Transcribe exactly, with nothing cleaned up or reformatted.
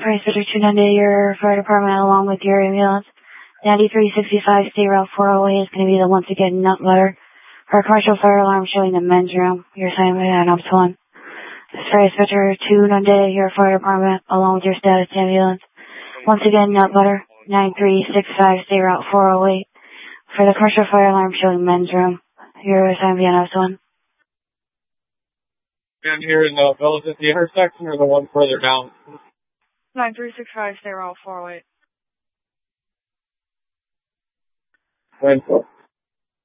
Price Victor two ninety, your fire department along with your ambulance. ninety-three sixty-five State Route four oh eight is going to be the once again nut butter. For a commercial fire alarm showing the men's room, your assignment and up to one. Price Victor two ninety, your fire department along with your status ambulance. Once again, nut butter. ninety-three sixty-five State Route four oh eight. For the commercial fire alarm showing men's room, your assignment and up to one. And here in the Villas at the intersection or the one further down? nine three six five, State Route four oh eight. Thank you.